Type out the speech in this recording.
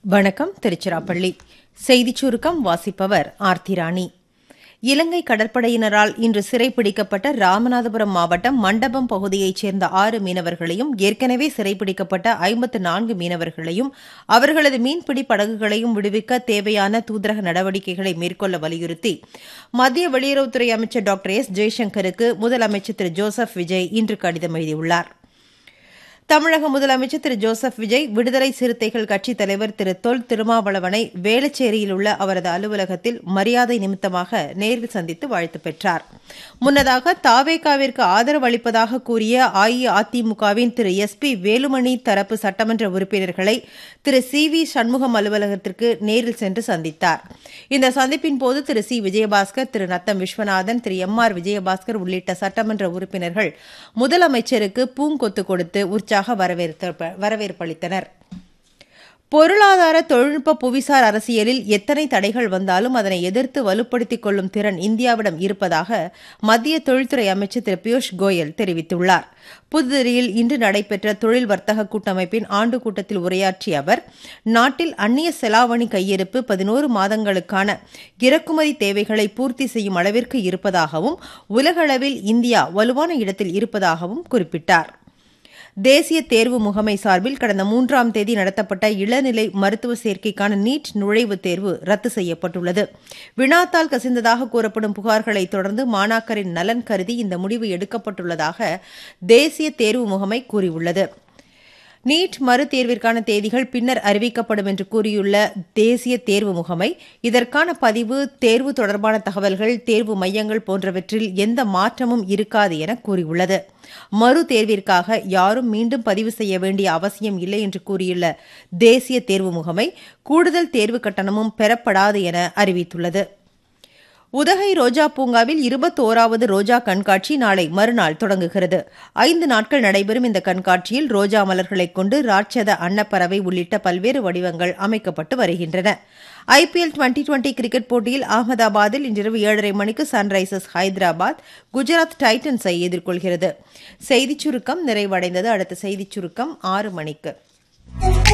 வணக்கம். திருச்சிராப்பள்ளி செய்திச் சுருக்கம் வாசிப்பவர் ஆர்த்திராணி. இலங்கை கடற்படையினரால் இன்று சிறைப்பிடிக்கப்பட்ட ராமநாதபுரம் மாவட்டம் மண்டபம் பகுதியைச் சேர்ந்த 6 மீனவர்களையும் ஏற்கனவே சிறைப்பிடிக்கப்பட்ட 54 மீனவர்களையும் அவர்களது மீன்பிடி படகுகளையும் விடுவிக்க தேவையான தூதரக நடவடிக்கைகளை மேற்கொள்ள வலியுறுத்தி மத்திய வெளியுறவுத்துறை அமைச்சர் டாக்டர் எஸ். ஜெய்சங்கருக்கு முதலமைச்சர் திரு ஜோசப் விஜய் இன்று கடிதம் எழுதியுள்ளார். தமிழக முதலமைச்சர் திரு ஜோசப் விஜய் விடுதலை சிறுத்தைகள் கட்சித் தலைவர் திரு தொல் திருமாவளவனை வேளச்சேரியில் உள்ள அவரது அலுவலகத்தில் மரியாதை நிமித்தமாக நேரில் சந்தித்து வாழ்த்து பெற்றார். முன்னதாக தாவேகாவிற்கு ஆதரவு அளிப்பதாக கூறிய அஇஅதிமுகவின் திரு எஸ். பி. வேலுமணி தரப்பு சட்டமன்ற உறுப்பினர்களை திரு சி. வி. சண்முகம் அலுவலகத்திற்கு நேரில் சென்று சந்தித்தார். இந்த சந்திப்பின் போது திரு சி. விஜயபாஸ்கர், திரு நத்தம் விஸ்வநாதன், திரு எம். ஆர். விஜயபாஸ்கர் உள்ளிட்ட சட்டமன்ற உறுப்பினர்கள் முதலமைச்சருக்கு பூங்கொத்து கொடுத்து உற்சாக வரவேற்பளித்தனர். பொருளாதார தொழில்நுட்ப புவிசார் அரசியலில் எத்தனை தடைகள் வந்தாலும் அதனை எதிர்த்து வலுப்படுத்திக் கொள்ளும் திறன் இந்தியாவிடம் இருப்பதாக மத்திய தொழில்துறை அமைச்சர் திரு பியூஷ் கோயல் தெரிவித்துள்ளார். புதுதில்லியில் இன்று நடைபெற்ற தொழில் வர்த்தக கூட்டமைப்பின் ஆண்டு கூட்டத்தில் உரையாற்றிய அவர், நாட்டில் அந்நிய செலாவணி கையிருப்பு 11 மாதங்களுக்கான இறக்குமதி தேவைகளை பூர்த்தி செய்யும் அளவிற்கு இருப்பதாகவும் உலகளவில் இந்தியா வலுவான இடத்தில் இருப்பதாகவும் குறிப்பிட்டார். தேசிய தேர்வு முகமை சார்பில் கடந்த 3ஆம் தேதி நடத்தப்பட்ட இளநிலை மருத்துவ சேர்க்கைக்கான நீட் நுழைவுத் தேர்வு ரத்து செய்யப்பட்டுள்ளது. வினாத்தால் கசிந்ததாக கூறப்படும் புகார்களை தொடர்ந்து மாணாக்கரின் நலன் கருதி இந்த முடிவு எடுக்கப்பட்டுள்ளதாக தேசிய தேர்வு முகமை கூறியுள்ளது. நீட் மறுதேர்விற்கான தேதிகள் பின்னர் அறிவிக்கப்படும் என்று கூறியுள்ள தேசிய தேர்வு முகமை, இதற்கான பதிவு, தேர்வு தொடர்பான தகவல்கள், தேர்வு மையங்கள் போன்றவற்றில் எந்த மாற்றமும் இருக்காது என கூறியுள்ளது. மறு தேர்விற்காக யாரும் மீண்டும் பதிவு செய்ய வேண்டிய அவசியம் இல்லை என்று கூறியுள்ள தேசிய தேர்வு முகமை, கூடுதல் தேர்வு கட்டணமும் பெறப்படாது என அறிவித்துள்ளது. உதகை ரோஜா பூங்காவில் 21வது ரோஜா கண்காட்சி நாளை மறுநாள் தொடங்குகிறது. 5 நாட்கள் நடைபெறும் இந்த கண்காட்சியில் ரோஜா மலர்களைக் கொண்டு ராட்சத அன்னப்பறவை உள்ளிட்ட பல்வேறு வடிவங்கள் அமைக்கப்பட்டு வருகின்றன. IPL 2020 கிரிக்கெட் போட்டியில் அகமதாபாத்தில் இன்றிரவு 7:30 மணிக்கு சன்ரைசர்ஸ் ஹைதராபாத் குஜராத் டைட்டன்ஸை எதிர்கொள்கிறது. செய்திச் சுருக்கம் நிறைவடைந்தது. அடுத்த செய்திச் சுருக்கம் 6 மணிக்கு.